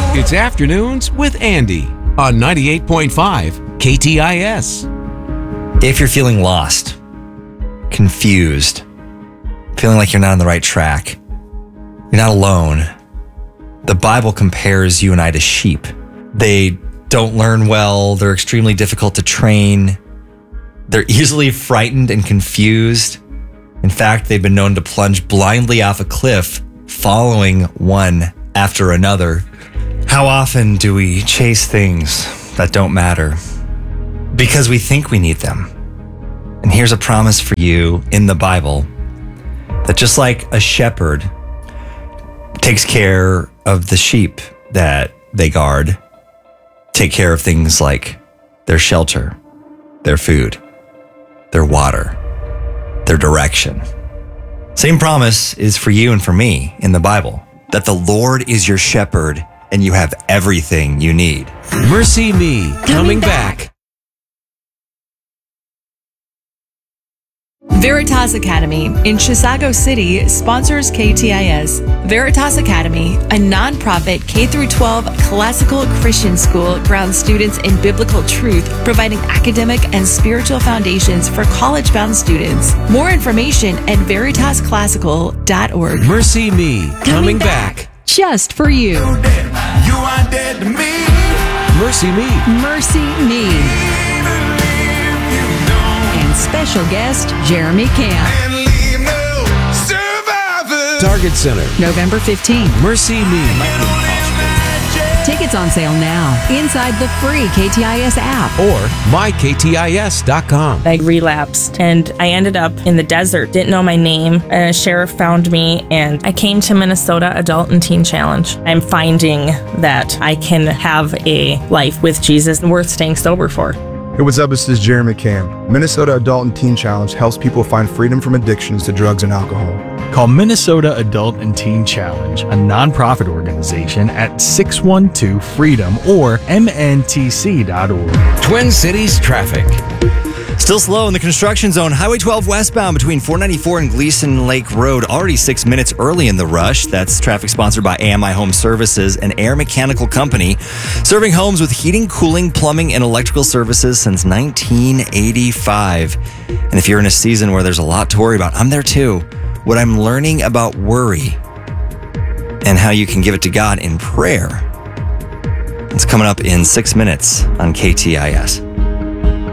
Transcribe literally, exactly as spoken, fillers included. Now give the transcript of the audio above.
It's Afternoons with Andy on ninety-eight point five K T I S. If you're feeling lost, confused, feeling like you're not on the right track, you're not alone. The Bible compares you and I to sheep. They don't learn well. They're extremely difficult to train. They're easily frightened and confused. In fact, they've been known to plunge blindly off a cliff, following one after another. How often do we chase things that don't matter because we think we need them? And here's a promise for you in the Bible that just like a shepherd takes care of the sheep that they guard, take care of things like their shelter, their food, their water, their direction. Same promise is for you and for me in the Bible, that the Lord is your shepherd and you have everything you need. Mercy Me, coming, coming back. back. Veritas Academy in Chisago City sponsors K T I S. Veritas Academy, a nonprofit K through twelve classical Christian school, grounds students in biblical truth, providing academic and spiritual foundations for college-bound students. More information at veritas classical dot org. Mercy Me, coming, coming back. back. Just for you. You dead. You are dead to me. Mercy Me. Mercy Me. And special guest, Jeremy Camp. And leave no survivors. Target Center. November fifteenth. Mercy Me. Tickets on sale now inside the free K T I S app or my K T I S dot com. I relapsed and I ended up in the desert, didn't know my name, and a sheriff found me and I came to Minnesota Adult and Teen Challenge. I'm finding that I can have a life with Jesus and worth staying sober for. Hey, what's up? This is Jeremy Camp. Minnesota Adult and Teen Challenge helps people find freedom from addictions to drugs and alcohol. Call Minnesota Adult and Teen Challenge, a nonprofit organization, at six one two freedom or M N T C dot org. Twin Cities traffic. Still slow in the construction zone. Highway twelve westbound between four ninety-four and Gleason Lake Road. Already six minutes early in the rush. That's traffic sponsored by A M I Home Services, an air mechanical company serving homes with heating, cooling, plumbing, and electrical services since nineteen eighty-five. And if you're in a season where there's a lot to worry about, I'm there too. What I'm learning about worry and how you can give it to God in prayer. It's coming up in six minutes on K T I S.